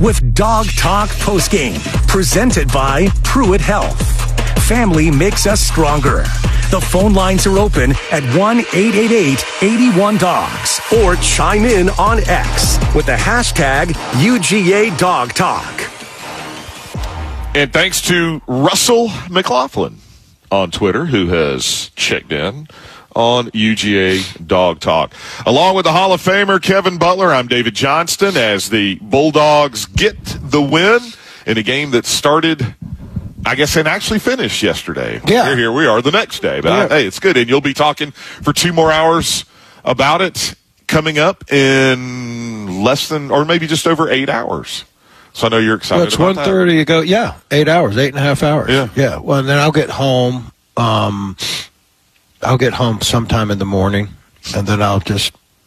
with Dog Talk Postgame, presented by Pruitt Health. Family makes us stronger. The phone lines are open at 1-888-81-DOGS or chime in on X with the hashtag UGA Dog Talk. And thanks to Russell McLaughlin on Twitter, who has checked in on UGA Dog Talk. Along with the Hall of Famer Kevin Butler, I'm David Johnston as the Bulldogs get the win in a game that started, I guess, and actually finished yesterday. Yeah. Here we are the next day. But hey, it's good. And you'll be talking for 2 more hours about it coming up in less than, or maybe just over 8 hours. So I know you're excited about that. It's 1:30 to go. Yeah, 8 hours, 8.5 hours. Yeah. Well, and then I'll get home. I'll get home sometime in the morning, and then I'll just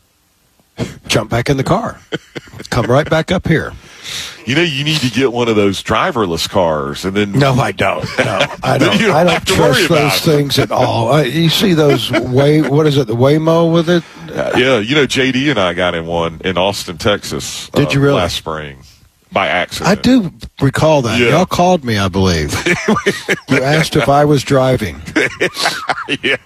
jump back in the car, come right back up here. You know, you need to get one of those driverless cars, and then No, I don't. No, I don't. You don't I don't have to worry trust about those it. things at all. You see those what is it? The Waymo with it? Yeah, you know, JD and I got in one in Austin, Texas. Did you really? Last spring, by accident. I do recall that. Yeah. Y'all called me, I believe. You asked if I was driving. Yeah.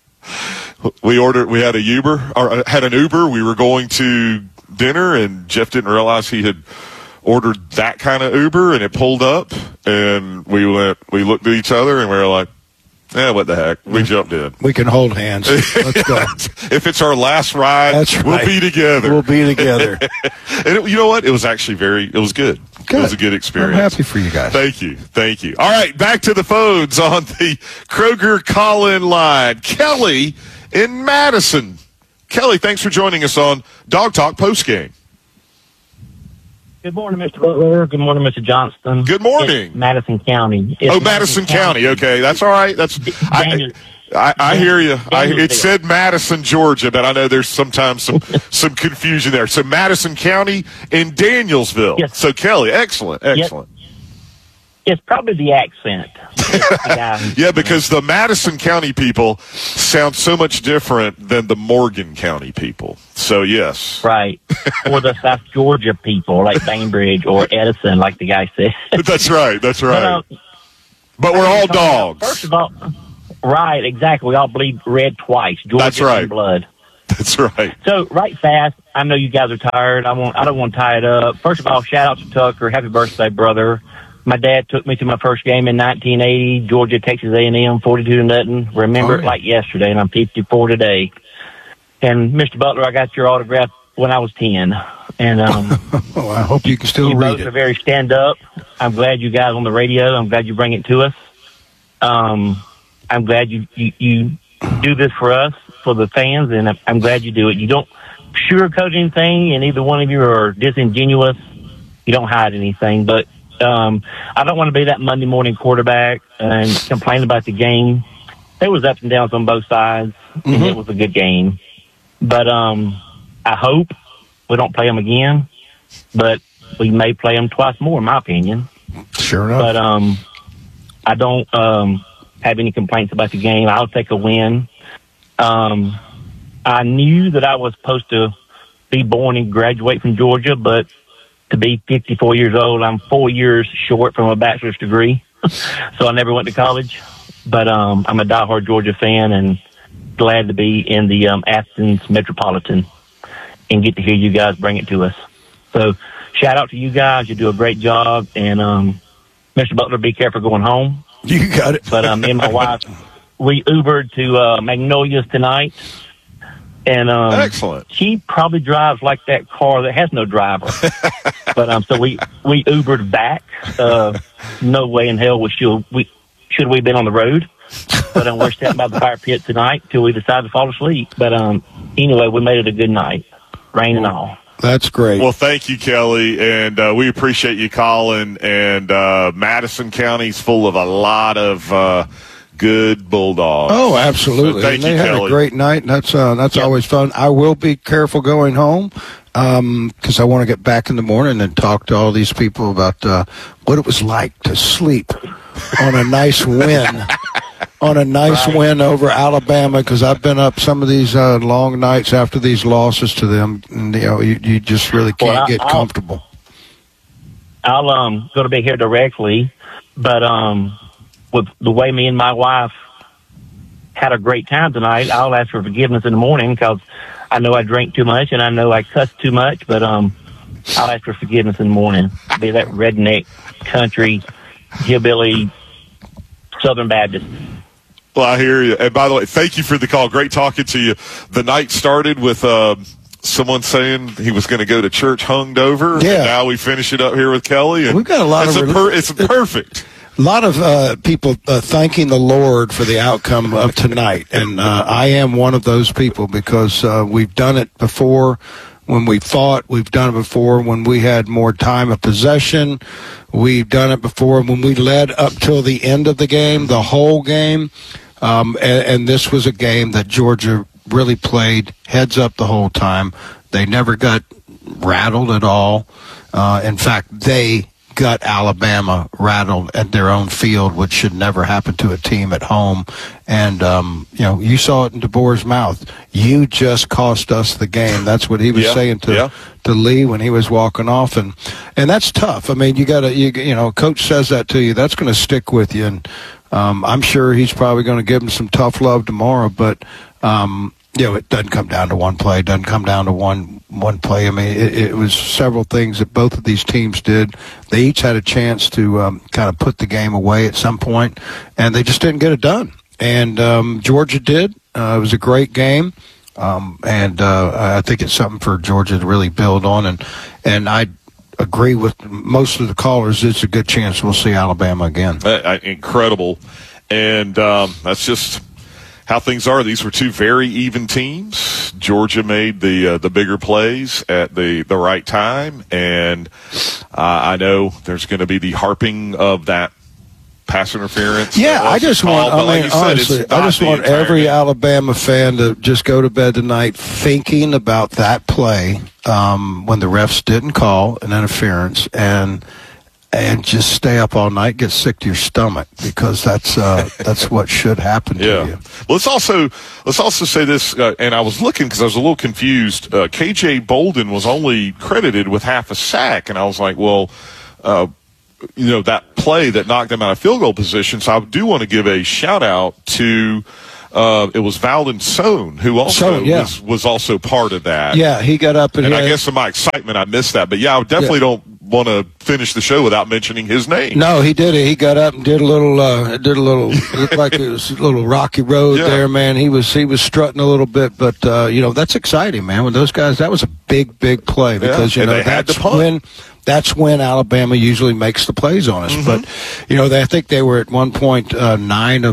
We had a Uber, or had an Uber. We were going to dinner, and Jeff didn't realize he had ordered that kind of Uber, and it pulled up, and we looked at each other, and we were like, what the heck? We jumped in. We can hold hands. Let's go. If it's our last ride, That's right. we'll be together. We'll be together. And you know what? It was actually it was good. It was a good experience. I'm happy for you guys. Thank you. All right, back to the phones on the Kroger call-in line. Kelly in Madison. Kelly, thanks for joining us on Dog Talk Postgame. Good morning, Mr. Butler. Good morning, Mr. Johnston. Good morning. It's Madison County. Madison County. Okay, that's all right. I hear you. It said Madison, Georgia, but I know there's sometimes some confusion there. So Madison County in Danielsville. Yes. So Kelly, excellent. It's probably the accent. Yeah, because the Madison County people sound so much different than the Morgan County people. So, yes. Right. Or the South Georgia people, like Bainbridge or Edison, like the guy said. That's right. But we're all dogs. First of all, right, exactly. We all bleed red twice. Georgia That's right. and blood. That's right. So, right fast, I know you guys are tired. I don't want to tie it up. First of all, shout out to Tucker. Happy birthday, brother. My dad took me to my first game in 1980, Georgia, Texas A&M, 42-0. Remember it like yesterday, and I'm 54 today. And Mr. Butler, I got your autograph when I was 10. And I hope you can still you read both it. are very stand-up. I'm glad you guys on the radio. I'm glad you bring it to us. I'm glad you do this for us, for the fans, and I'm glad you do it. You don't sugarcoat anything, and either one of you are disingenuous. You don't hide anything, but I don't want to be that Monday morning quarterback and complain about the game. There was ups and downs on both sides, and it was a good game. But I hope we don't play them again, but we may play them twice more, in my opinion. Sure enough. But I don't have any complaints about the game. I'll take a win. I knew that I was supposed to be born and graduate from Georgia, but to be 54 years old, I'm 4 years short from a bachelor's degree, so I never went to college. But I'm a diehard Georgia fan and glad to be in the Athens Metropolitan and get to hear you guys bring it to us. So shout out to you guys. You do a great job. And Mr. Butler, be careful going home. You got it. But me and my wife, we Ubered to Magnolia's tonight. And excellent. She probably drives like that car that has no driver. But so we Ubered back. No way in hell should we been on the road. But we're sitting by the fire pit tonight till we decide to fall asleep. But anyway, we made it a good night, rain and all. That's great. Well, thank you, Kelly, and we appreciate you calling. And Madison County's full of a lot of good Bulldogs. Oh, absolutely. So thank and you, they Kelly. had a great night, and that's always fun. I will be careful going home because I want to get back in the morning and talk to all these people about what it was like to sleep on a nice win. On a nice win over Alabama, because I've been up some of these long nights after these losses to them, and you just really can't get comfortable. I'll go to bed here directly, but with the way me and my wife had a great time tonight, I'll ask for forgiveness in the morning because I know I drank too much and I know I cussed too much, but I'll ask for forgiveness in the morning. Be that redneck, country, hillbilly, Southern Baptist. Well, I hear you. And by the way, thank you for the call. Great talking to you. The night started with someone saying he was going to go to church hungover. Yeah. And now we finish it up here with Kelly. And we've got a lot of it's perfect. A lot of people thanking the Lord for the outcome of tonight, and I am one of those people because we've done it before when we fought. We've done it before when we had more time of possession. We've done it before when we led up till the end of the game, the whole game, and this was a game that Georgia really played heads up the whole time. They never got rattled at all. In fact, they got Alabama rattled at their own field, which should never happen to a team at home. And, you saw it in DeBoer's mouth. You just cost us the game. That's what he was saying to Lee when he was walking off. And that's tough. I mean, coach says that to you. That's going to stick with you. And I'm sure he's probably going to give him some tough love tomorrow. But, it doesn't come down to one play. It doesn't come down to one play. I mean, it was several things that both of these teams did. They each had a chance to kind of put the game away at some point, and they just didn't get it done. And Georgia did. It was a great game, and I think it's something for Georgia to really build on. And I agree with most of the callers. It's a good chance we'll see Alabama again. Incredible. And that's just how things are. These were two very even teams. Georgia made the bigger plays at the right time, and I know there's going to be the harping of that pass interference. Yeah, I just want every Alabama fan to just go to bed tonight thinking about that play when the refs didn't call an interference and just stay up all night, get sick to your stomach, because that's what should happen to you. Well, let's also say this, and I was looking because I was a little confused. KJ Bolden was only credited with half a sack, and I was like, well, that play that knocked them out of field goal position. So I do want to give a shout out to it was Valdon Sohn who also was also part of that. Yeah, he got up and I guess in my excitement I missed that, but I definitely don't want to finish the show without mentioning his name. No, he did it. He got up and did a little looked like it was a little rocky road there, man. He was strutting a little bit, but that's exciting, man. When those guys, that was a big play because that's when Alabama usually makes the plays on us. Mm-hmm. But I think they were at one point 5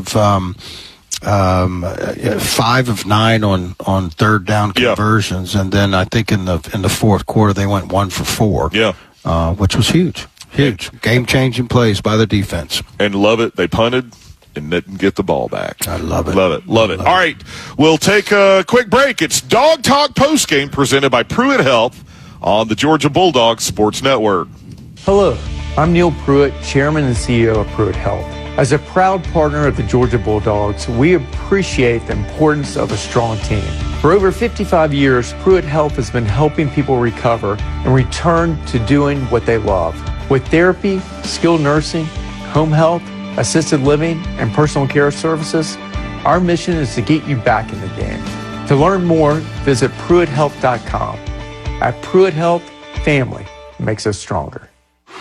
of 9 on third down conversions, and then I think in the fourth quarter they went 1 for 4. Yeah. Which was huge. Game-changing plays by the defense. And love it. They punted and didn't get the ball back. I love it. Love it. All right, we'll take a quick break. It's Dog Talk Postgame presented by Pruitt Health on the Georgia Bulldogs Sports Network. Hello, I'm Neil Pruitt, Chairman and CEO of Pruitt Health. As a proud partner of the Georgia Bulldogs, we appreciate the importance of a strong team. For over 55 years, Pruitt Health has been helping people recover and return to doing what they love. With therapy, skilled nursing, home health, assisted living, and personal care services, our mission is to get you back in the game. To learn more, visit PruittHealth.com. At Pruitt Health, family makes us stronger.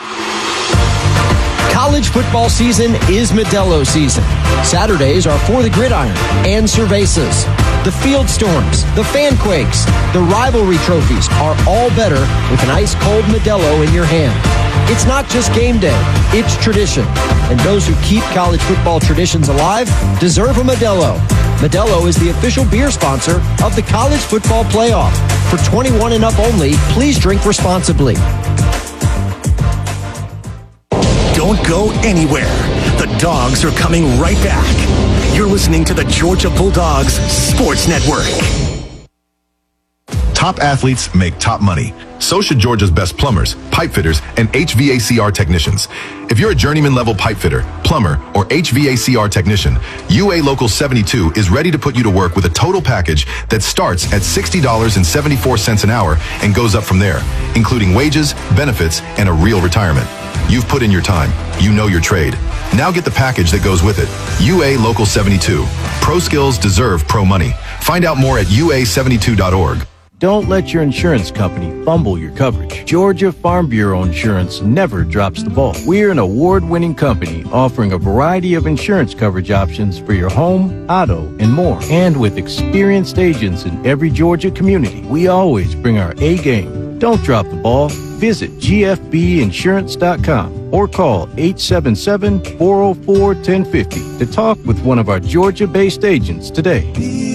College football season is Modelo season. Saturdays are For the Gridiron and Cervezas. The Field Storms, the Fan Quakes, the rivalry trophies are all better with an ice-cold Modelo in your hand. It's not just game day, it's tradition. And those who keep college football traditions alive deserve a Modelo. Modelo is the official beer sponsor of the College Football Playoff. For 21 and up only, please drink responsibly. Don't go anywhere. The Dogs are coming right back. You're listening to the Georgia Bulldogs Sports Network. Top athletes make top money. So should Georgia's best plumbers, pipe fitters, and HVACR technicians. If you're a journeyman level pipe fitter, plumber, or HVACR technician, UA Local 72 is ready to put you to work with a total package that starts at $60.74 an hour and goes up from there, including wages, benefits, and a real retirement. You've put in your time. You know your trade. Now get the package that goes with it. UA Local 72. Pro skills deserve pro money. Find out more at ua72.org. Don't let your insurance company fumble your coverage. Georgia Farm Bureau Insurance never drops the ball. We're an award-winning company offering a variety of insurance coverage options for your home, auto, and more. And with experienced agents in every Georgia community, we always bring our A game. Don't drop the ball. Visit gfbinsurance.com or call 877-404-1050 to talk with one of our Georgia-based agents today.